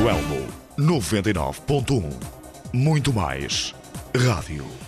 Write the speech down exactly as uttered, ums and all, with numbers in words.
Rádio Elmo noventa e nove ponto um. Muito mais rádio.